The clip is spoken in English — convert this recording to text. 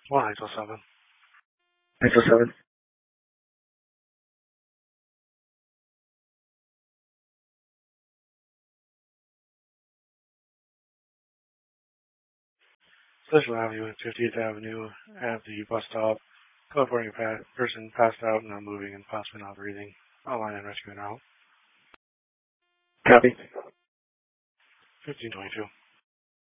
ISO 7. ISO 7. Central Avenue and 50th Avenue at the bus stop. Teleporting a person passed out and not moving and possibly not breathing. Online and rescue now. Copy. 1522.